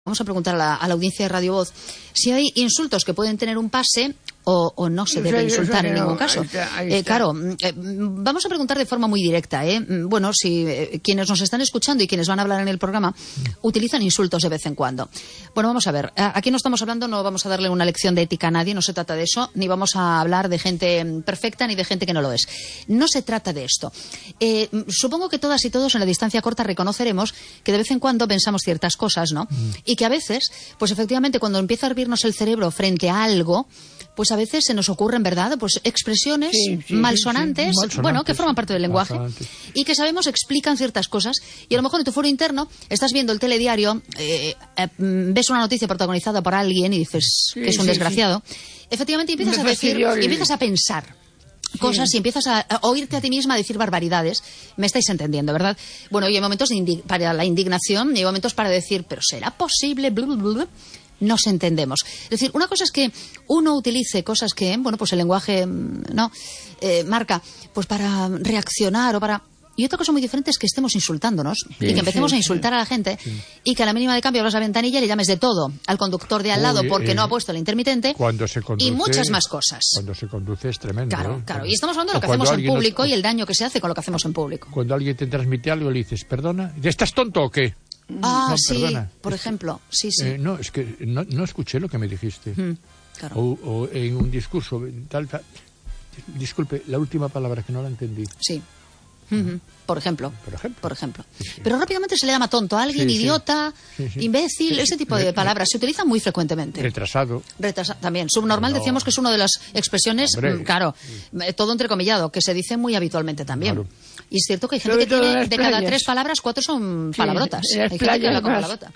Vamos a preguntar a la audiencia de Radio Voz si hay insultos que pueden tener un pase o no se debe insultar en ningún caso. Ahí está. Claro, vamos a preguntar de forma muy directa. Bueno, si quienes nos están escuchando y quienes van a hablar en el programa utilizan insultos de vez en cuando. Bueno, vamos a ver. Aquí no estamos hablando, no vamos a darle una lección de ética a nadie, no se trata de eso, ni vamos a hablar de gente perfecta ni de gente que no lo es. No se trata de esto. Supongo que todas y todos en la distancia corta reconoceremos que de vez en cuando pensamos ciertas cosas, ¿no? Y que a veces, pues efectivamente, cuando empieza a hervirnos el cerebro frente a algo, pues a veces se nos ocurren, ¿verdad?, pues expresiones malsonantes, bueno, que forman parte del lenguaje y que sabemos explican ciertas cosas y a lo mejor en tu foro interno estás viendo el telediario, ves una noticia protagonizada por alguien y dices que es un desgraciado. Efectivamente, empiezas a decir, y empiezas a pensar cosas y empiezas a oírte a ti misma decir barbaridades. Me estáis entendiendo, ¿verdad? Bueno, y hay momentos para la indignación y hay momentos para decir, pero ¿será posible? Nos entendemos. Es decir, una cosa es que uno utilice cosas que, bueno, pues el lenguaje marca, pues para reaccionar o para... Y otra cosa muy diferente es que estemos insultándonos y que empecemos a insultar a la gente y que a la mínima de cambio abras la ventanilla y le llames de todo al conductor de al lado porque no ha puesto el intermitente y muchas más cosas. Cuando se conduce es tremendo. Claro, claro. Y estamos hablando de lo que hacemos en público y el daño que se hace con lo que hacemos en público. Cuando alguien te transmite algo le dices, perdona, ¿estás tonto o qué? No, sí, perdona. Por ejemplo, sí. No, es que no escuché lo que me dijiste. Claro. O en un discurso, tal. Disculpe, la última palabra que no la entendí. Sí. Por ejemplo. Sí. Pero rápidamente se le llama tonto a alguien, idiota, imbécil, ese tipo de palabras se utilizan muy frecuentemente. Retrasado también. Subnormal decíamos que es una de las expresiones, claro, todo entrecomillado, que se dice muy habitualmente también. Claro. Y es cierto que hay gente que tiene de cada 3 palabras, 4 son palabrotas. Hay gente que habla con palabrota.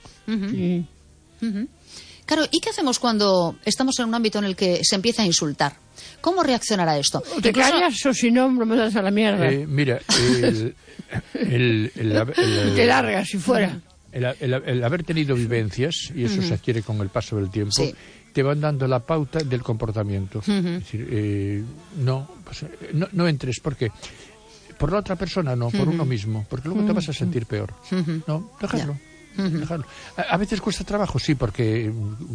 Claro, ¿y qué hacemos cuando estamos en un ámbito en el que se empieza a insultar? ¿Cómo reaccionar a esto? ¿Te callas o si no me das a la mierda? Mira, te largas si fuera. El haber tenido vivencias, y eso se adquiere con el paso del tiempo, te van dando la pauta del comportamiento. Es decir, no entres, porque por la otra persona no, por uno mismo, porque luego te vas a sentir peor. No, déjalo. Dejarlo. A veces cuesta trabajo, sí, porque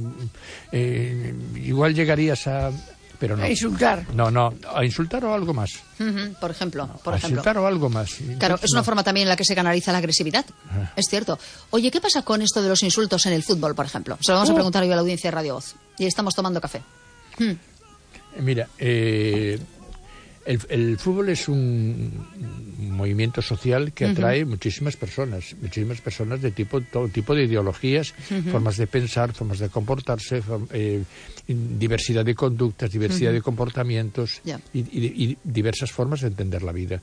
igual llegarías a... Pero no. A insultar. No, a insultar o algo más. Por ejemplo. Insultar o algo más. Claro, es una forma también en la que se canaliza la agresividad. Es cierto. Oye, ¿qué pasa con esto de los insultos en el fútbol, por ejemplo? Se lo vamos a preguntar hoy a la audiencia de Radio Voz. Y estamos tomando café. Mira, el fútbol es un movimiento social que atrae muchísimas personas de todo tipo de ideologías, formas de pensar, formas de comportarse, diversidad de conductas, diversidad de comportamientos y diversas formas de entender la vida.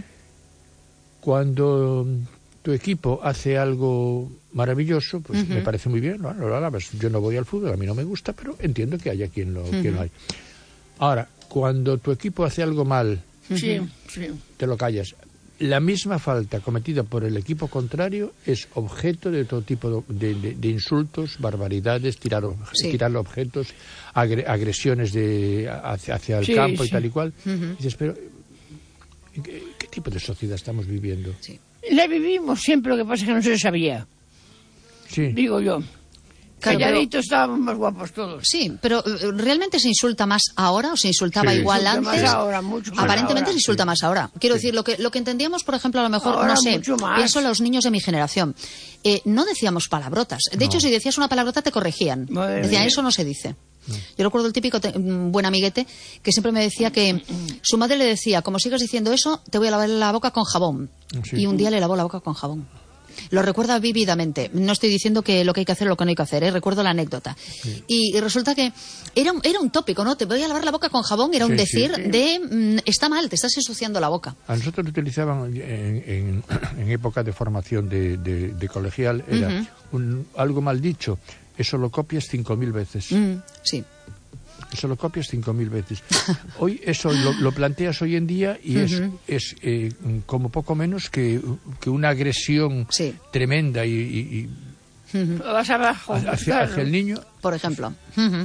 Cuando tu equipo hace algo maravilloso, pues me parece muy bien, yo no voy al fútbol, a mí no me gusta, pero entiendo que haya quien lo hay. Ahora, cuando tu equipo hace algo mal, te lo callas. La misma falta cometida por el equipo contrario es objeto de todo tipo de insultos, barbaridades, tirar objetos, agresiones hacia el campo y tal y cual. Y dices, pero ¿qué tipo de sociedad estamos viviendo? La vivimos siempre, lo que pasa es que no se sabía. Digo yo. Calladitos estábamos más guapos todos. Sí, pero ¿realmente se insulta más ahora o se insultaba igual antes? Más ahora, mucho más. Aparentemente se insulta más ahora. Quiero decir, lo que entendíamos, por ejemplo, a lo mejor, ahora no sé, pienso en los niños de mi generación. No decíamos palabrotas. De hecho, si decías una palabrota te corregían. Decían, eso no se dice. Yo recuerdo el típico buen amiguete que siempre me decía que su madre le decía, como sigas diciendo eso, te voy a lavar la boca con jabón. Y un día le lavó la boca con jabón. Lo recuerda vívidamente. No estoy diciendo que lo que hay que hacer es lo que no hay que hacer, recuerdo la anécdota. Y resulta que era un tópico, ¿no? Te voy a lavar la boca con jabón, era un decir de está mal, te estás ensuciando la boca. A nosotros lo utilizaban en época de formación de colegial, era algo mal dicho, eso lo copias 5.000 veces. Sí. Eso lo copias 5.000 veces. Hoy eso lo planteas hoy en día y es como poco menos que una agresión tremenda y vas abajo hacia el niño. Por ejemplo.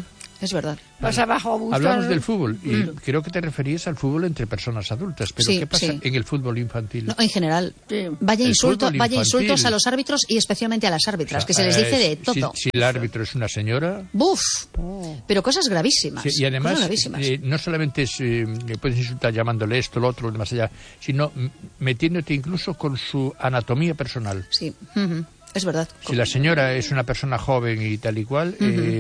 Es verdad. Más abajo a buscar... Hablamos del fútbol y creo que te referías al fútbol entre personas adultas, pero Sí, ¿qué pasa sí. en el fútbol infantil? No, en general. Sí. Vaya El insultos fútbol infantil. a los árbitros y especialmente a las árbitras, que se les dice de todo. Si el árbitro es una señora... ¡Buf! Pero cosas gravísimas. Sí, y además, cosas gravísimas. no solamente le puedes insultar llamándole esto, lo otro, más allá, sino metiéndote incluso con su anatomía personal. Sí, es verdad. Si la señora es una persona joven y tal y cual,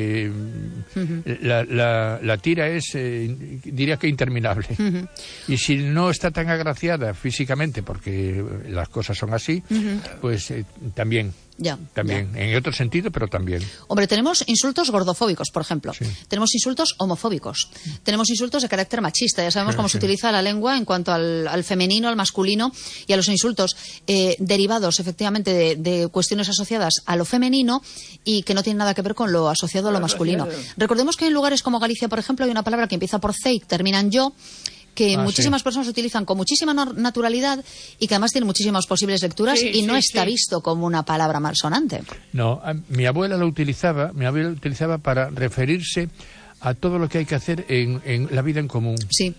la tira es, diría que interminable. Y si no está tan agraciada físicamente, porque las cosas son así, pues también. Ya. En otro sentido, pero también. Hombre, tenemos insultos gordofóbicos, por ejemplo. Sí. Tenemos insultos homofóbicos. Tenemos insultos de carácter machista. Ya sabemos cómo se utiliza la lengua en cuanto al femenino, al masculino y a los insultos derivados, efectivamente, de cuestiones asociadas a lo femenino y que no tienen nada que ver con lo asociado a lo masculino. Recordemos que en lugares como Galicia, por ejemplo, hay una palabra que empieza por C y termina en yo, que muchísimas personas utilizan con muchísima naturalidad y que además tiene muchísimas posibles lecturas y no está visto como una palabra malsonante. No, mi abuela lo utilizaba para referirse a todo lo que hay que hacer en la vida en común. Sí.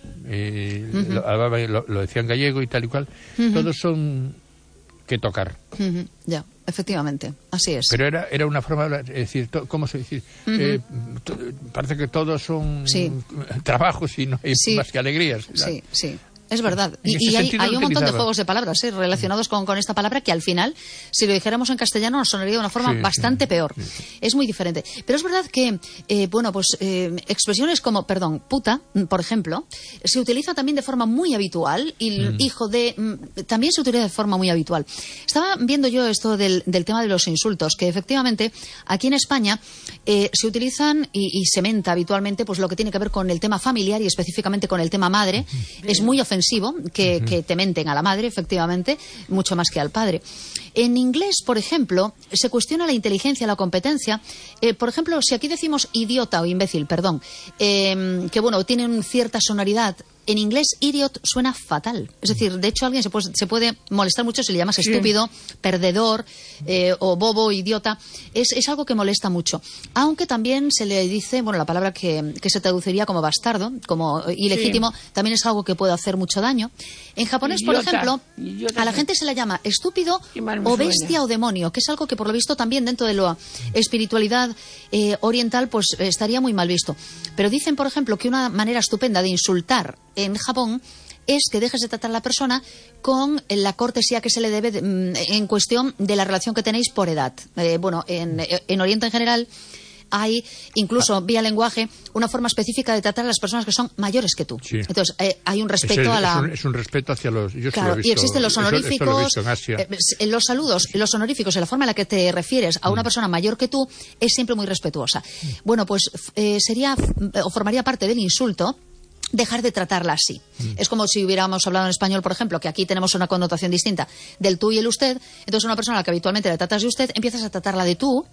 Lo decía en gallego y tal y cual. Todos son que tocar. Ya, efectivamente, así es. Pero era una forma de decir, ¿cómo se dice? Parece que todos son trabajos y no hay más que alegrías. Sí, sí. Es verdad. Y hay un montón de juegos de palabras relacionados con esta palabra que al final, si lo dijéramos en castellano, nos sonaría de una forma bastante peor. Es muy diferente. Pero es verdad que, expresiones como, puta, por ejemplo, se utiliza también de forma muy habitual y hijo de... también se utiliza de forma muy habitual. Estaba viendo yo esto del tema de los insultos, que efectivamente aquí en España se utilizan y se menta habitualmente pues lo que tiene que ver con el tema familiar y específicamente con el tema madre. Es muy ofensivo que te menten a la madre, efectivamente, mucho más que al padre. En inglés, por ejemplo, se cuestiona la inteligencia, la competencia. Por ejemplo, si aquí decimos idiota o imbécil, que tienen cierta sonoridad. En inglés, idiot suena fatal. Es decir, de hecho, alguien se puede molestar mucho si le llamas estúpido, perdedor o bobo, idiota. Es algo que molesta mucho. Aunque también se le dice, la palabra que se traduciría como bastardo, como ilegítimo, también es algo que puede hacer mucho daño. En japonés, por ejemplo, a la gente se le llama estúpido o bestia o demonio, que es algo que por lo visto también dentro de la espiritualidad oriental pues estaría muy mal visto. Pero dicen, por ejemplo, que una manera estupenda de insultar en Japón es que dejes de tratar a la persona con la cortesía que se le debe en cuestión de la relación que tenéis por edad. En Oriente en general hay, incluso vía lenguaje, una forma específica de tratar a las personas que son mayores que tú. Sí. Entonces, hay un respeto Es un respeto hacia los... Yo claro, lo he visto, y existen los honoríficos, esto lo he visto en Asia. Los saludos, los honoríficos, en la forma en la que te refieres a una persona mayor que tú, es siempre muy respetuosa. Bueno, pues sería o formaría parte del insulto dejar de tratarla así. Es como si hubiéramos hablado en español, por ejemplo, que aquí tenemos una connotación distinta del tú y el usted. Entonces, una persona a la que habitualmente le tratas de usted, empiezas a tratarla de tú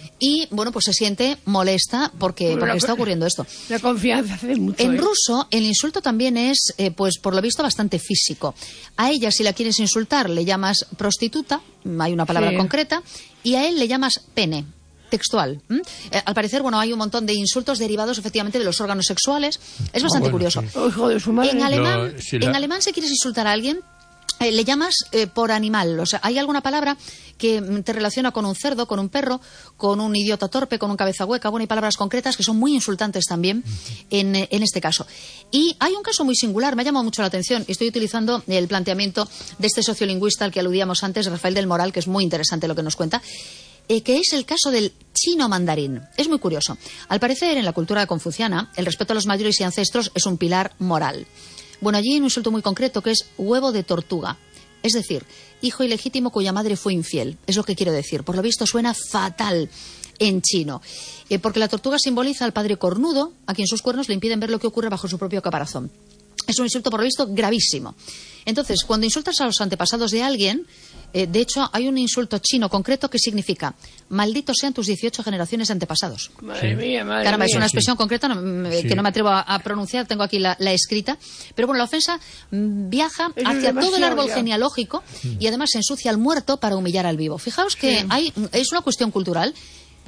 y, pues se siente molesta porque está ocurriendo esto. La confianza hace mucho. En ruso, el insulto también es, por lo visto, bastante físico. A ella, si la quieres insultar, le llamas prostituta, hay una palabra concreta, y a él le llamas pene. Textual. Al parecer, hay un montón de insultos derivados efectivamente de los órganos sexuales. Es bastante curioso. Sí. Hijo de su madre. En alemán, si quieres insultar a alguien, le llamas por animal. O sea, hay alguna palabra que te relaciona con un cerdo, con un perro, con un idiota torpe, con un cabeza hueca. Hay palabras concretas que son muy insultantes también en este caso. Y hay un caso muy singular, me ha llamado mucho la atención. Estoy utilizando el planteamiento de este sociolingüista al que aludíamos antes, Rafael del Moral, que es muy interesante lo que nos cuenta, que es el caso del chino mandarín. Es muy curioso. Al parecer, en la cultura confuciana, el respeto a los mayores y ancestros es un pilar moral. Allí hay un insulto muy concreto que es huevo de tortuga. Es decir, hijo ilegítimo cuya madre fue infiel. Es lo que quiero decir. Por lo visto suena fatal en chino. Porque la tortuga simboliza al padre cornudo, a quien sus cuernos le impiden ver lo que ocurre bajo su propio caparazón. Es un insulto, por lo visto, gravísimo. Entonces, cuando insultas a los antepasados de alguien, de hecho, hay un insulto chino concreto que significa malditos sean tus 18 generaciones de antepasados. Madre mía. Caramba, es una expresión concreta que no me atrevo a pronunciar, tengo aquí la escrita. Pero la ofensa viaja hacia todo el árbol genealógico y además ensucia al muerto para humillar al vivo. Fijaos que es una cuestión cultural,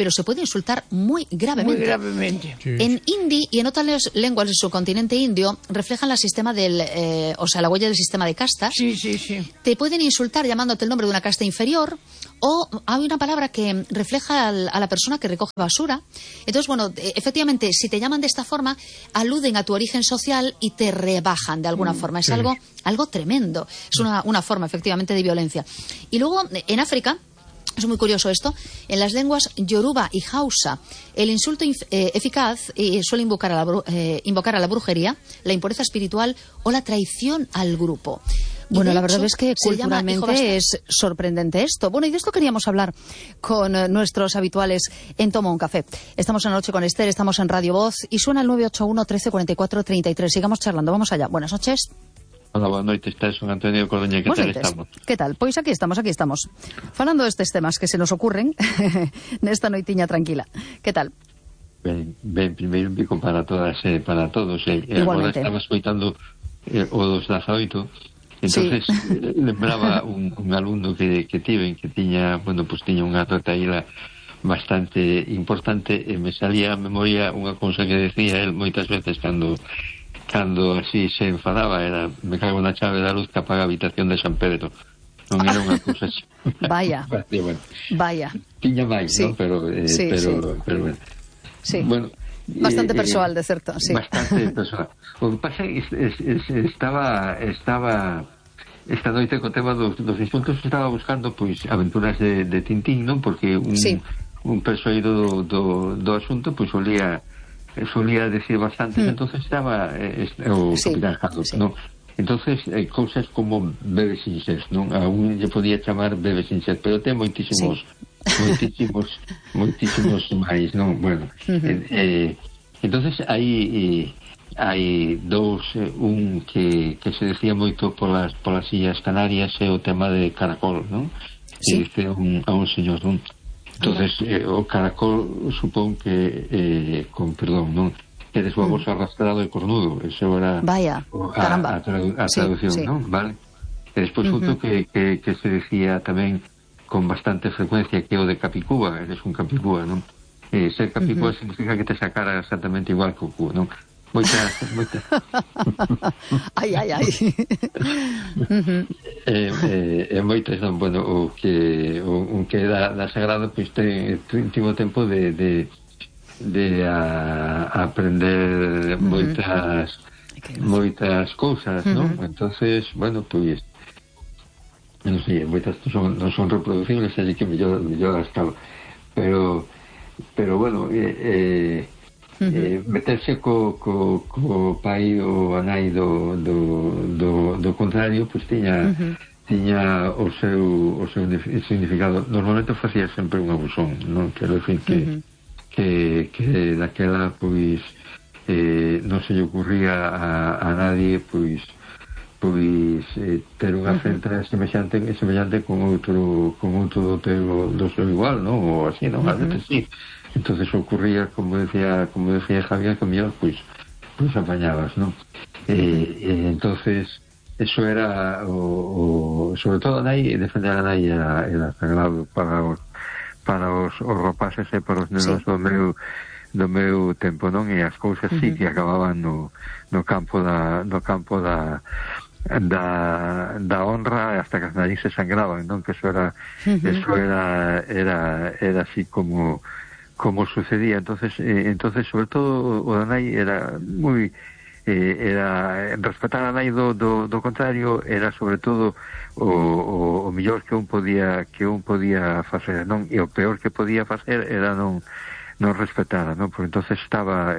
pero se puede insultar muy gravemente. Muy gravemente. Sí. En hindi y en otras lenguas del subcontinente indio reflejan la sistema la huella del sistema de castas. Sí, sí, sí. Te pueden insultar llamándote el nombre de una casta inferior, o hay una palabra que refleja a la persona que recoge basura. Entonces, bueno, efectivamente, si te llaman de esta forma, aluden a tu origen social y te rebajan de alguna forma. Es algo tremendo. Es una forma, efectivamente, de violencia. Y luego, en África, es muy curioso esto, en las lenguas yoruba y hausa, el insulto eficaz suele invocar a la brujería, la impureza espiritual o la traición al grupo. Bueno, la verdad es que culturalmente es sorprendente esto. Bueno, y de esto queríamos hablar con nuestros habituales en Toma un Café. Estamos en La Noche con Esther, estamos en Radio Voz y suena el 981 13 44 33. Sigamos charlando, vamos allá. Buenas noches. Hola, boa noite, está son Antonio Cordoña, que tal estamos? Que tal? Pois aquí estamos. Falando destes temas que se nos ocurren nesta noitiña tranquila. Que tal? Ben, primeiro un pico para todas para todos. Igualmente. Agora estaba escoitando o dos 18, entonces lembraba un alumno que tiven, que tiña, bueno, pues tiña unha trotaíla bastante importante e me salía a memoria unha cousa que decía él moitas veces cando así se enfadaba, era: me cago na chave da luz que apaga a habitación de San Pedro. Non era unha cousa así. Vaya. Bueno, vaya. Tiña máis, sí. ¿no? Pero bueno. Sí. Bueno, bastante persoal, de certo, sí. Bastante persoal. O que pasa é que estaba esta noite co tema dos insultos, estaba buscando pois aventuras de Tintín, non? Porque un persoeiro do asunto pois solía decir bastantes, entonces estaba o Capitán Haddock, ¿no? Entonces cousas como Bebe Sinxés, non? A un lle podía chamar Bebe Sinxés, pero ten moitísimos máis, non? Bueno, entonces hai dous, un que se decía moito polas Illas Canarias, é o tema de caracol, non? Que dice a un señor, non? Entonces o caracol supón que con perdón, non? Que deshuevos arrastrado e cornudo, eso era a traducción, non? Vale? E despois outro que se decía tamén con bastante frecuencia, que é o de capicúa, eres un capicúa, non? Ser capicúa significa que te sacara exactamente igual que o cu, non? Moitas. Ai. Moitas, non, bueno, o que da Sagrado, pois tivo tempo de aprender moitas cousas, non? Entonces, bueno, pois non sei, moitas non son reproducibles, así que mellor estaba, pero bueno, meterse co pai ou a nai do contrario, pois tiña o seu significado. Normalmente facía sempre un abusón, non? Quero dicir que daquela pois non se lle ocurría a nadie pois ter unha frente semellante con outro do seu igual, non? Ou así, non? A veces sí. Entonces ocurría, como decía Javier, que mellor pois apañabas, non? Entonces eso era sobre todo a nai, defender a nai era sagrado para os rapaces e para os nenos do meu tempo, non? E as cousas sí que acababan no campo da honra hasta que as narices sangraban, non? Que eso era así como sucedía. Entonces sobre todo o da nai era moi era respetar a nai do contrario, era sobre todo o mellor que un podía facer, non? E o peor que podía facer era non respetara, non? Porque entonces estaba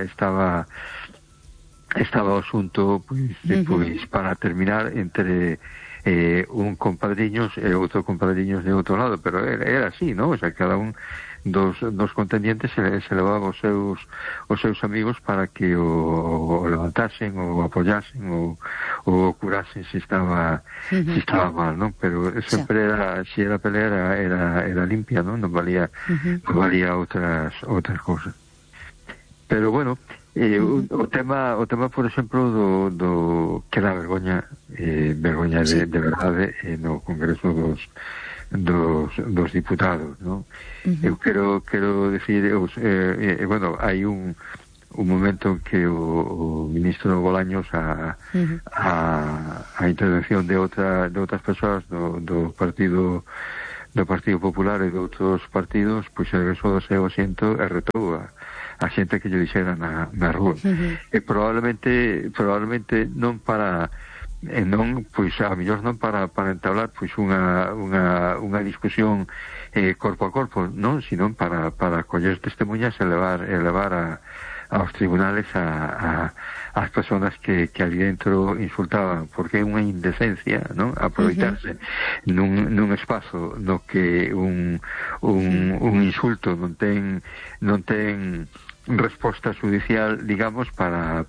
o asunto pois para terminar entre un compadriños e outro compadriños de outro lado, pero era así, non? O sea, cada un dos contendientes se levaba os seus amigos para que o levantasen ou apoyasen ou curasen se estaba mal, non? Pero sempre se era pelea era limpia, non? Non valía outras cousas. Pero bueno, o tema por exemplo do que era vergoña de verdade no Congreso diputados, non? Eu quero decir, bueno, hai un momento en que o ministro Bolaños a intervención de outras persoas do Partido Popular e de outros partidos, pois regresou do seu asiento e retou a xente que lle dixera na rúa. E probablemente non para non, pois a mellor non para entablar pois unha discusión corpo a corpo, non, sino para coller testemunhas e levar aos tribunales as persoas que ali dentro insultaban, porque é unha indecencia, non, aproveitarse nun espazo no que un insulto non ten resposta judicial, digamos, para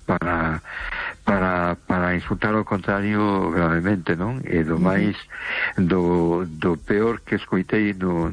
insultar ao contrario gravemente, non? E do máis do peor que escoitei no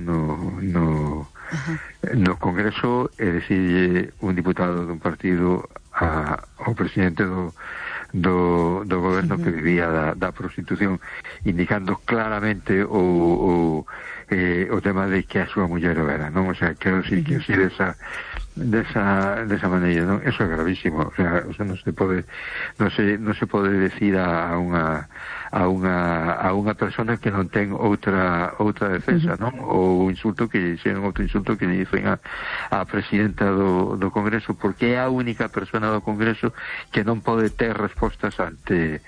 Congreso é dicirlle un diputado dun partido ao presidente do goberno que vivía da prostitución, indicando claramente o tema de que a súa muller o era, non? O sea, quero dicir que así desa maneira, non? Eso é gravísimo, o sea, non se pode decir a unha persona que non ten outra defensa, non? Ou insulto que xeran outro insulto que lle dicen a presidenta do Congreso, porque é a única persona do Congreso que non pode ter respostas ante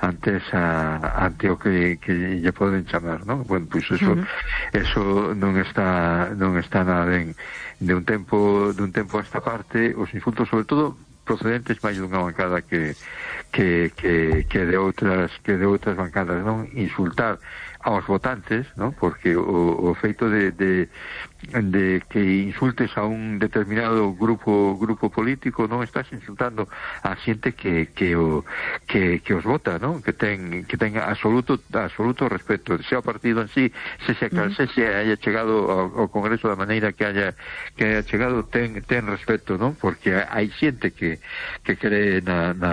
o que lle poden chamar, non? Bueno, pois eso non está nada ben. De un tempo a esta parte, os insultos, sobre todo procedentes máis dunha bancada que de outras bancadas, non? Insultar aos votantes, non? Porque o feito de que insultes a un determinado grupo político, non estás insultando a xente que os vota, non? Que ten absoluto respeto, sea o partido en sí, se haya chegado ao Congreso da maneira que haya chegado, ten respeto, non? Porque hai xente que cree no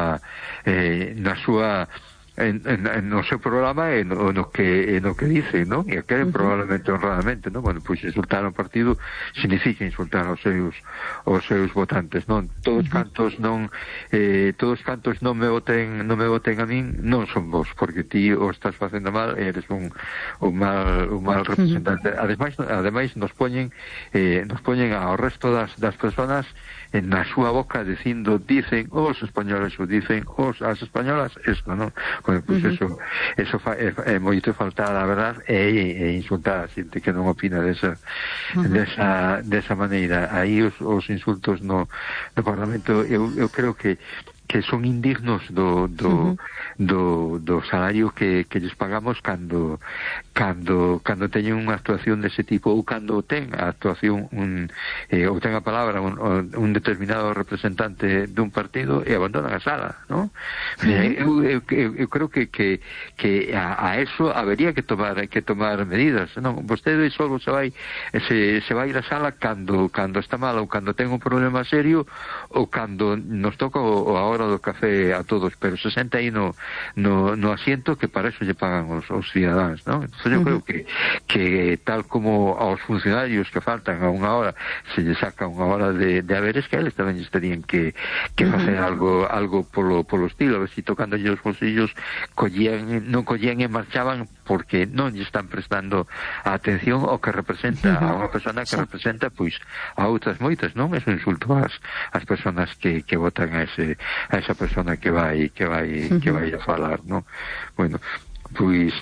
seu programa e no que dice, non? E que probablemente honradamente, non? Bueno, pois insultar ao partido significa insultar aos seus votantes, non? Todos cantos non me voten a min, non son vos, porque ti o estás facendo mal e eres un mal representante. Ademais nos poñen ao resto das persoas na súa boca dicen os españoles ou dicen as españolas esto, non? Bueno, pois eso é moito faltar a verdade e insultar a xente que non opina desa maneira. Aí os insultos no Parlamento eu creo que son indignos do salario que lles pagamos cando teñen unha actuación dese tipo, ou cando ten a actuación ou ten a palabra un determinado representante dun partido e abandonan a sala, non? Eu creo que a eso habería que tomar medidas, non? Vostede só se vai ir a sala cando está mal ou cando ten un problema serio ou cando nos toca a hora do café a todos, pero se senta aí no asiento, que para eso lle pagan os cidadáns, non? Entón eu creo que tal como aos funcionarios que faltan a unha hora se lle saca unha hora de haberes, que eles tamén terían que facer algo polo estilo, a ver si tocándolle os bolsillos non collían e marchaban, porque non lle están prestando a atención ao que representa a unha persona que representa pois a outras moitas, non? É un insulto ás persoas que votan a esa persona que vai a falar, non? Bueno, pois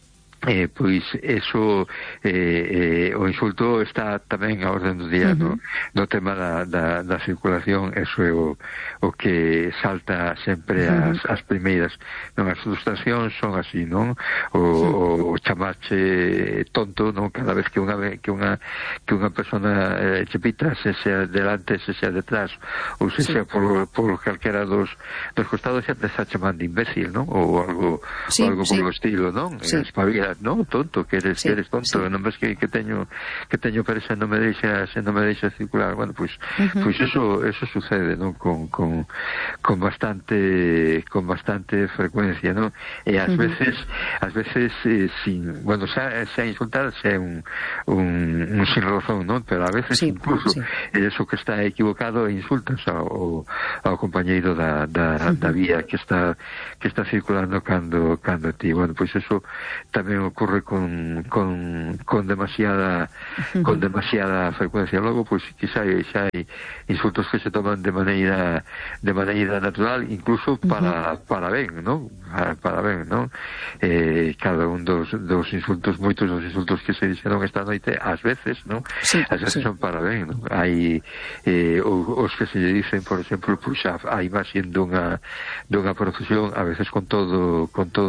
eso o insulto está tamén a orden do día no tema da circulación. Eso é o que salta sempre as primeiras, non? As frustracións son así, non? O chamarche tonto, non? Cada vez que unha persona che pita, se sea delante, se sea detrás ou se sea por calquera dos costados, xa te está chamando imbécil, non? Ou algo polo estilo, non? Espabila no, tonto, que eres tonto, non ves que teño presa, non me deixa circular. Bueno, pues eso sucede, ¿no? con bastante frecuencia, ¿no? E ás veces sin, bueno, sea insultar, sea un sin razón, ¿no? Pero a veces incluso eso que está equivocado e insultas ao compañeiro da vía que está circulando cando ti. Bueno, pois eso tamén ocurre con demasiada frecuencia. Logo, pois quizá xa hai insultos que se toman de maneira natural, incluso para ben, ¿no? Para ben, ¿no? Cada un dos insultos, moitos dos insultos que se dixeron esta noite, ás veces, ¿no? Ás veces son para ben, ¿no? Hai os que se lle dicen, por exemplo, pois a imaxe dunha procesión, a veces con todo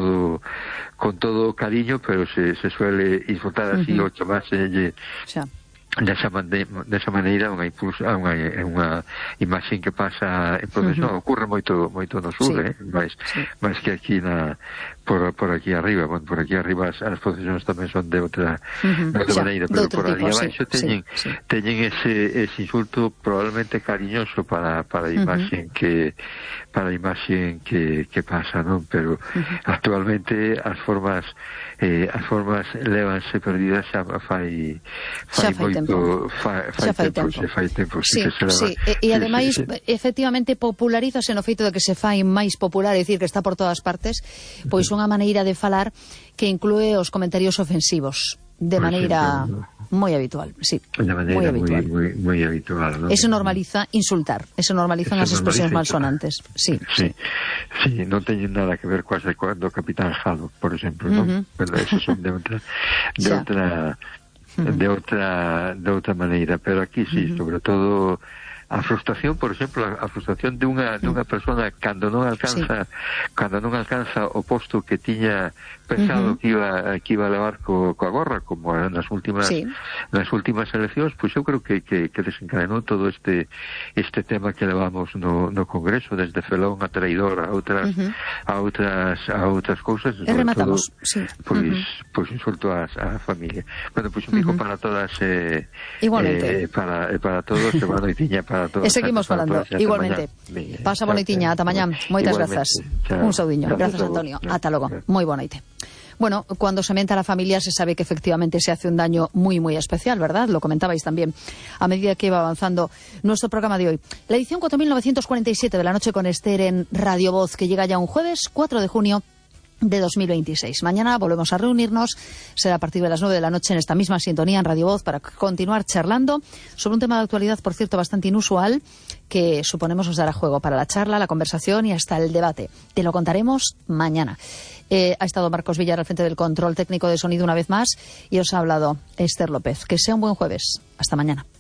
cariño, pero se suele insultar así o chamarse desa maneira unha imaxe que pasa en procesión. Ocurre moito no sur, máis que aquí por aquí arriba. Bueno, por aquí arriba as procesións tamén son de outra maneira, pero por ali abaixo teñen ese insulto probablemente cariñoso para a imaxe que pasa, non? Pero actualmente as formas lévanse perdidas xa fai tempo. Sí. E ademais, efectivamente, popularízase no feito de que se fai máis popular, é dicir, que está por todas partes, pois unha maneira de falar que inclúe os comentarios ofensivos de maneira moi habitual, de maneira moi habitual, ¿no? Eso normaliza insultar, eso normalizan as expresións malsonantes. Sí, non teñen nada que ver coas do Capitán Haddock, por exemplo, ¿no? Pero eso son de outra maneira, pero aquí sobre todo a frustración, por exemplo, a frustración de unha persona cando non alcanza o posto que tiña pensado que iba a levar coa gorra, como nas últimas eleccións, pois eu creo que desencadenou todo este tema que levamos no Congreso, desde felón a traidor a outras cousas. E rematamos, pois insulto á familia. Bueno, pois un pico para todas, igualmente, para todos, e boa noitiña para todos. E seguimos falando, igualmente. Pasa boa noitiña, ata mañá. Moitas grazas. Un saudiño. Grazas, Antonio. Ata logo. Moi boa noite. Bueno, cuando se aumenta la familia se sabe que efectivamente se hace un daño muy, muy especial, ¿verdad? Lo comentabais también a medida que iba avanzando nuestro programa de hoy. La edición 4947 de la noche con Esther en Radio Voz, que llega ya un jueves 4 de junio de 2026. Mañana volvemos a reunirnos, será a partir de las 9 de la noche en esta misma sintonía en Radio Voz para continuar charlando sobre un tema de actualidad, por cierto, bastante inusual, que suponemos os dará juego para la charla, la conversación y hasta el debate. Te lo contaremos mañana. Ha estado Marcos Villar al frente del control técnico de sonido una vez más y os ha hablado Esther López. Que sea un buen jueves. Hasta mañana.